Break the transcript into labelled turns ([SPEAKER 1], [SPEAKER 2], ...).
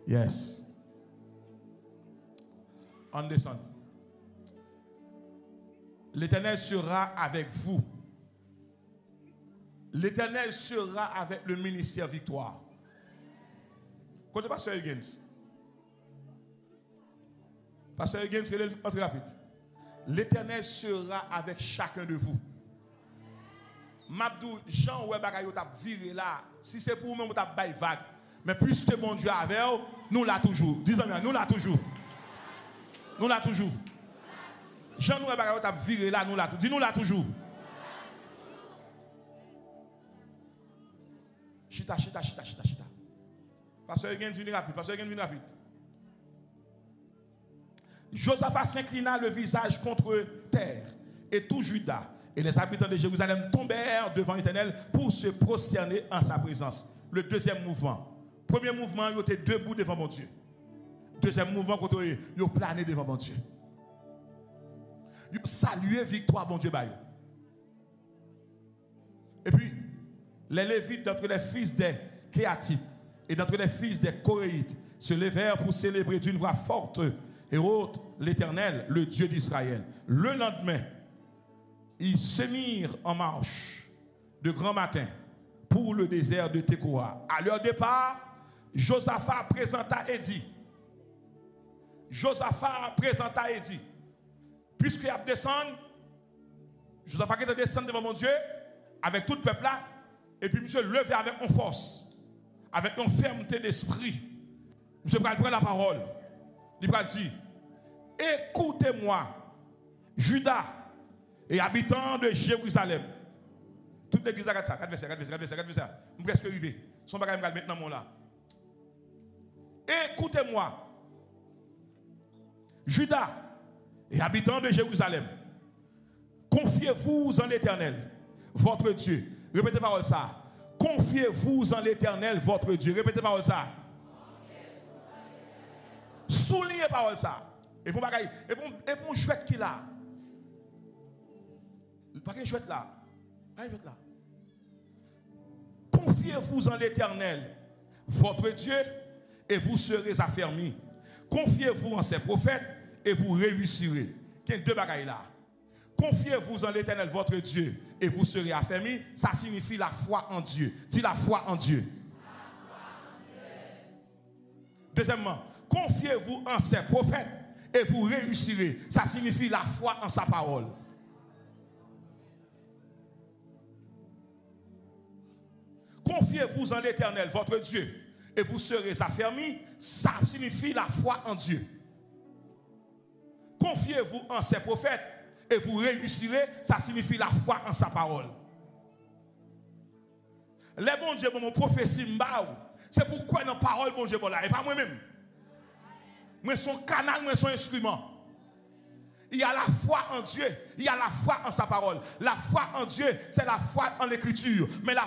[SPEAKER 1] Yes. On descend. L'Éternel sera avec vous. L'Éternel sera avec le ministère Victoire. Côté Pasteur Higgins. Pasteur Higgins, quel est votre rapide? L'Éternel sera avec chacun de vous. Mabdou, Jean ouais bagayo t'a viré là. Si c'est pour nous, on t'a bail vague. Mais puisque mon Dieu avec nous l'a toujours. Disons nous l'a toujours. Nous l'a toujours. Jean nous ouais bagayo t'a viré là, nous l'a toujours. Dis nous l'a toujours. Chita. Pasteur Higgins vient rapide. Josaphat s'inclina le visage contre terre et tout Juda et les habitants de Jérusalem tombèrent devant l'Éternel pour se prosterner en sa présence. Le deuxième mouvement. Premier mouvement, ils étaient debout devant mon Dieu. Deuxième mouvement, ils ont plané devant mon Dieu. Ils ont salué victoire, mon Dieu. Et puis, les Lévites d'entre les fils des Kéatites et d'entre les fils des Coréites se levèrent pour célébrer d'une voix forte et haute l'Éternel, le Dieu d'Israël. Le lendemain, ils se mirent en marche de grand matin pour le désert de Tekoa. À leur départ, Josaphat présenta et dit, puisqu'il a descendu, Josaphat qui descendu devant mon Dieu, avec tout le peuple là, et puis monsieur levé avec une force, avec une fermeté d'esprit. Monsieur va prendre la parole. Il va dire, écoutez-moi, Judas et habitants de Jérusalem. Toute l'église a ça. Regardez ça. Je suis presque arrivé. Son bagage maintenant mon là. Écoutez-moi, Judas et habitants de Jérusalem. Confiez-vous en l'Éternel, votre Dieu. Répétez parole ça. Confiez-vous en l'Éternel, votre Dieu. Répétez parole ça. Soulignez parole ça. Et pour bagaille, et pour chouette qui là. Pas qu'un chouette là. Pas un chouette là. Confiez-vous en l'Éternel, votre Dieu, et vous serez affermis. Confiez-vous en ses prophètes et vous réussirez. Il y a deux bagailles là. Confiez-vous en l'Éternel, votre Dieu, et vous serez affermis. Ça signifie la foi en Dieu. Dis la foi en Dieu. Deuxièmement, confiez-vous en ses prophètes et vous réussirez. Ça signifie la foi en sa parole. Confiez-vous en l'Éternel, votre Dieu, et vous serez affermis. Ça signifie la foi en Dieu. Confiez-vous en ses prophètes et vous réussirez. Ça signifie la foi en sa parole. Les bons Dieu, mon prophétie, c'est pourquoi dans la parole, bon Dieu, et pas moi-même. Moi, son canal, moi, son instrument. Il y a la foi en Dieu, il y a la foi en sa parole. La foi en Dieu, c'est la foi en l'écriture. Mais la